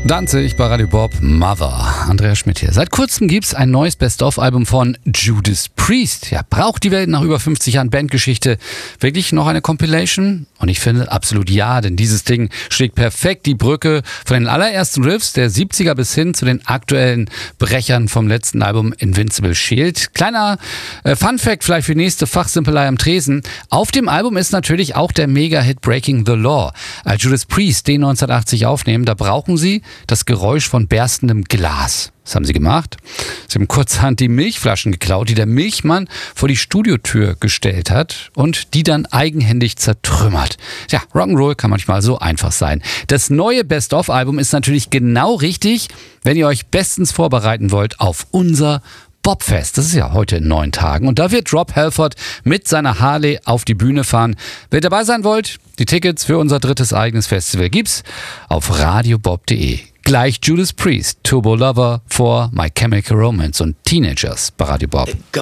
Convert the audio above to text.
Danzig bei Radio Bob, Mother. Andreas Schmidt hier. Seit kurzem gibt's ein neues Best-of-Album von Judas Priest. Ja, braucht die Welt nach über 50 Jahren Bandgeschichte wirklich noch eine Compilation? Und ich finde absolut ja, denn dieses Ding schlägt perfekt die Brücke von den allerersten Riffs der 70er bis hin zu den aktuellen Brechern vom letzten Album Invincible Shield. Kleiner Fun-Fact vielleicht für die nächste Fachsimpelei am Tresen. Auf dem Album ist natürlich auch der Mega-Hit Breaking the Law. Als Judas Priest den 1980 aufnehmen, da brauchen sie das Geräusch von berstendem Glas. Was haben sie gemacht? Sie haben kurzerhand die Milchflaschen geklaut, die der Milchmann vor die Studiotür gestellt hat und die dann eigenhändig zertrümmert. Ja, Rock'n'Roll kann manchmal so einfach sein. Das neue Best-of-Album ist natürlich genau richtig, wenn ihr euch bestens vorbereiten wollt auf unser Bobfest. Das ist ja heute in 9 Tagen. Und da wird Rob Halford mit seiner Harley auf die Bühne fahren. Wenn ihr dabei sein wollt, die Tickets für unser 3. eigenes Festival gibt's auf radiobob.de. Gleich Judas Priest, Turbo Lover, For My Chemical Romance und Teenagers bei Radio Bob.